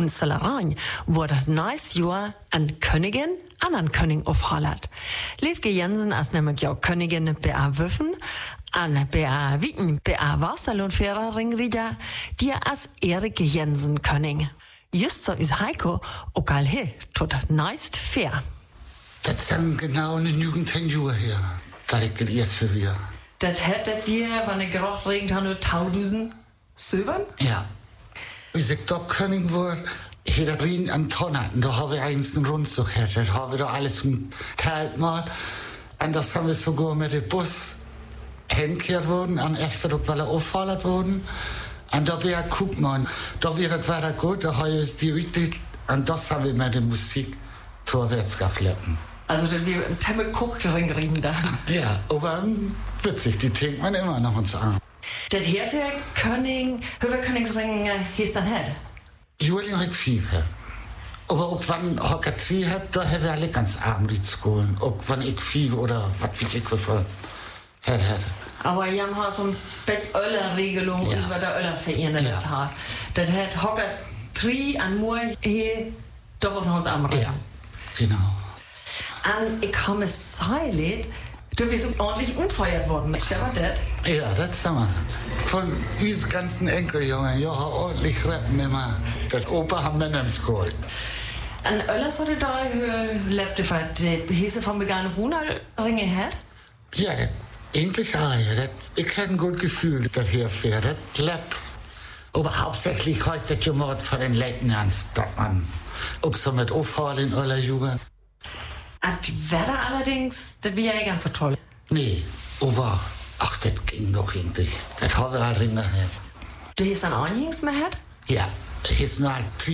Unsellerein wurde nächstes Jahr eine Königin an einen König aufhalert. Liefke Jensen als nämlich ja Königin bei Wüffen, an bei Wieken bei Wasserlohnfährer Ringrieder, die als Erike Jensen König. Just so ist Heiko auch all he tut neist fair. Das sind genau eine Jugend Jahre her, da ich das erst für wir. Das hättet wir, wenn ich gerade regnet habe, 1000 Silbern? Ja. Wie ich da König wurde, hier da drin an Tonnen, da habe ich einen Rundzug gehabt, da habe ich da alles geteilt mal. Und das haben wir sogar mit dem Bus hingekehrt worden, an Efterruck, weil er auffallert worden. Und da bin ich, guck mal, da wird es weiter gut, da habe ich die Rücktritt, und das haben wir mit der Musik vorwärts geflogen. Also, das wir ein Temme Kuchring reden da. Ja, aber witzig, die trinkt man immer noch uns an. Das hier für Königsring hieß dann halt? Julian hat 5. Aber auch wenn Hocker 3 hat, da haben wir alle ganz arm die Schulen. Auch wenn ich 5 oder was wie ich für Zeit hatte. Aber wir haben so ein Bett-Öller-Regelung, Ja. über der Öller verändert Ja. hat. Das hat Hocker 3 an Moor hier, da wird noch uns am Reden. Ja, genau. Und ich habe es gesagt, du bist ordentlich unfeuert worden. Ist ja was das? Ja, das ist wir. Von uns ganzen Enkeljungen, ja, ordentlich rappen immer. Das Opa haben wir nicht geholt. Und Öllers hatte da lebte von der Hese von Begane Ringe hat? Ja, das, endlich auch. Ja, das, ich hätte ein gutes Gefühl, das hier fährt. Das lebt. Aber hauptsächlich heute das Gemord von den Leuten an, dass man auch so mit aufhalten in aller Jugend. Und Wetter allerdings, das wäre ja ganz so toll. Nee, aber, ach, das ging doch irgendwie. Das haben wir halt immer. Du hast dann auch nichts mehr hat? Ja, das ist nur halt